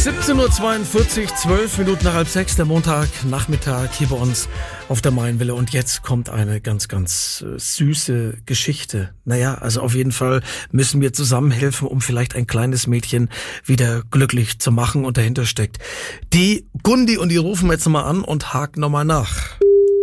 17:42 Uhr, 12 Minuten nach halb sechs, der Montagnachmittag hier bei uns auf der Mainwelle. Und jetzt kommt eine ganz, ganz süße Geschichte. Naja, also auf jeden Fall müssen wir zusammenhelfen, um vielleicht ein kleines Mädchen wieder glücklich zu machen. Und dahinter steckt die Gundi, und die rufen wir jetzt nochmal an und haken nochmal nach.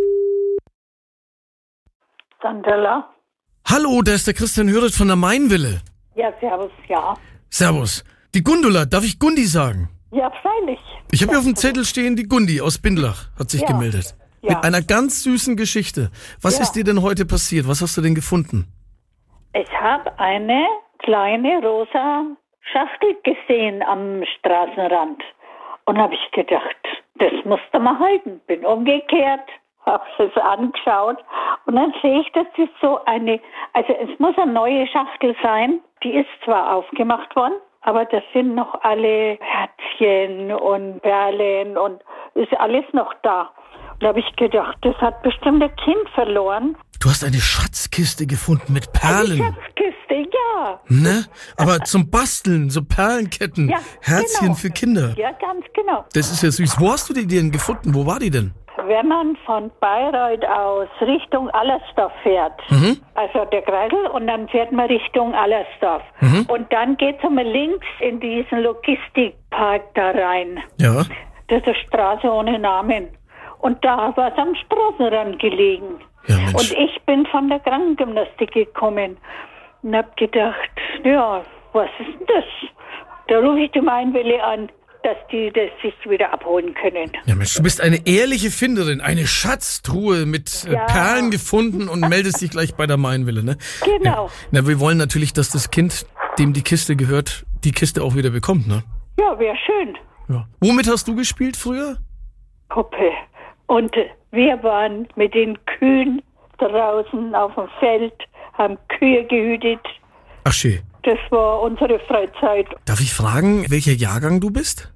Sandella? Hallo, da ist der Christian Hürrich von der Mainwelle. Ja, servus, ja. Servus. Die Gundula, darf ich Gundi sagen? Ja, freilich. Ich habe hier auf dem Zettel stehen, die Gundi aus Bindlach hat sich gemeldet. Ja. Mit einer ganz süßen Geschichte. Was ist dir denn heute passiert? Was hast du denn gefunden? Ich habe eine kleine rosa Schachtel gesehen am Straßenrand. Und habe ich gedacht, das musst du mal halten. Bin umgekehrt, habe es angeschaut. Und dann sehe ich, das ist so eine, also es muss eine neue Schachtel sein. Die ist zwar aufgemacht worden, aber das sind noch alle Herzchen und Perlen und ist alles noch da. Und da habe ich gedacht, das hat bestimmt ein Kind verloren. Du hast eine Schatzkiste gefunden mit Perlen. Eine Schatzkiste, ja. Ne? Aber zum Basteln, so Perlenketten, Ja, Herzchen genau. für Kinder. Ja, ganz genau. Das ist ja süß. Wo hast du die denn gefunden? Wo war die denn? Wenn man von Bayreuth aus Richtung Allersdorf fährt, also der Kreisel, und dann fährt man Richtung Allersdorf. Und dann geht es einmal links in diesen Logistikpark da rein. Ja. Das ist eine Straße ohne Namen. Und da war es am Straßenrand gelegen. Ja, Mensch. Und ich bin von der Krankengymnastik gekommen und hab gedacht, ja, was ist denn das? Da rufe ich die Mainwelle an, dass die das sich wieder abholen können. Ja, Mensch, du bist eine ehrliche Finderin, eine Schatztruhe mit Perlen gefunden und meldest dich gleich bei der Mainwelle, ne? Genau. Ja. Na, wir wollen natürlich, dass das Kind, dem die Kiste gehört, die Kiste auch wieder bekommt, ne? Ja, wäre schön. Ja. Womit hast du gespielt früher? Puppe. Und wir waren mit den Kühen draußen auf dem Feld, haben Kühe gehütet. Ach schön. Das war unsere Freizeit. Darf ich fragen, welcher Jahrgang du bist?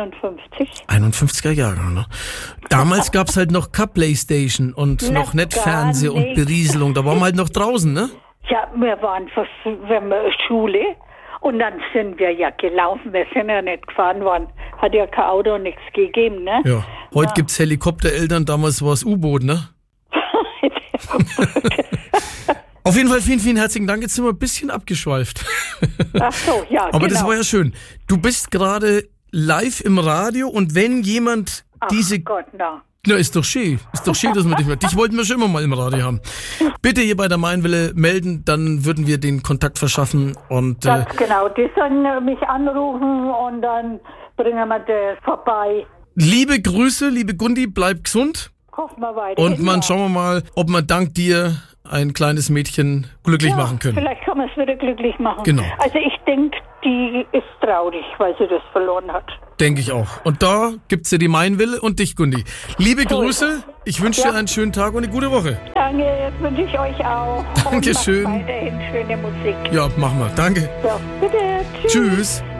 51. 51er Jahrgang, ne? Damals gab's halt noch Playstation und noch nicht gar Fernseh und nicht. Berieselung. Da waren wir halt noch draußen, ne? Ja, wir waren wenn wir Schule und dann sind wir ja gelaufen. Wir sind ja nicht gefahren worden. Hat ja kein Auto, nichts gegeben, ne? Ja. Heute gibt's Helikoptereltern, damals war es U-Boot, ne? Auf jeden Fall vielen, vielen herzlichen Dank. Jetzt sind wir ein bisschen abgeschweift. Ach so, ja, Aber genau. das war ja schön. Du bist gerade live im Radio und wenn jemand Ach diese... Gott, na. Na, ist doch schön. Ist doch schön, dass wir dich mal... Dich wollten wir schon immer mal im Radio haben. Bitte hier bei der Mainwelle melden, dann würden wir den Kontakt verschaffen und... Ganz genau. Die sollen mich anrufen und dann bringen wir das vorbei. Liebe Grüße, liebe Gundi, bleib gesund. Hoffen wir weiter. Und man schauen wir mal, ob wir dank dir ein kleines Mädchen glücklich machen können. Vielleicht kann man es wieder glücklich machen. Genau. Also ich denke, die ist traurig, weil sie das verloren hat. Denke ich auch. Und da gibt's dir die Mainwelle und dich, Gundi. Liebe Grüße, ich wünsche dir einen schönen Tag und eine gute Woche. Danke, wünsche ich euch auch. Dankeschön. Und macht weiterhin schöne Musik. Ja, machen wir. Danke. So, bitte. Tschüss. Tschüss.